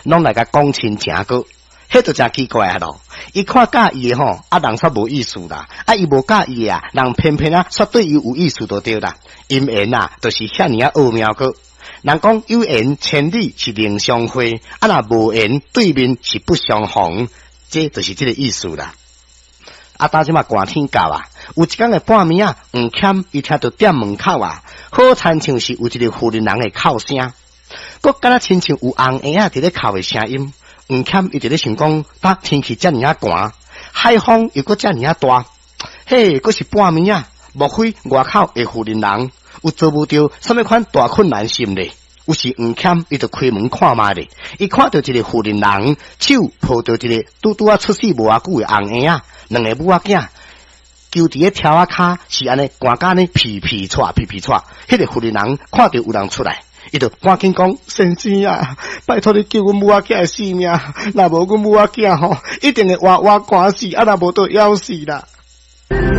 拢来甲讲亲情个，迄就真奇怪啊咯。伊看介意的吼，人说无意思啦；伊无介意的人偏偏说对伊有意思就对啦。姻缘就是遐尼奥妙个。人讲有缘千里是另相会，若无缘对面是不相逢，这就是这个意思啦。当即嘛寒天到啊，有一天的半暝黄欠伊听到店门口好亲像是有一个妇人人的哭声，佮敢若亲像有红婴伫咧哭的声音。黄欠伊伫咧想讲，天气遮尔寒，海风又佮遮尔大，嘿，佮是半暝莫非外口的妇人人有做无着什么款大困难心咧？有时黄欠伊就开门看嘛咧，伊看到一个妇人人手抱着一个拄出世无偌久的红婴两个母仔囝，揪伫咧条骹是安尼寒甲呢皮皮喘。迄个妇人人看到有人出来，伊就赶紧讲：先生拜托你救阮母仔囝的性命，若无阮母仔囝一定会活活寒死，若无就枵死啦。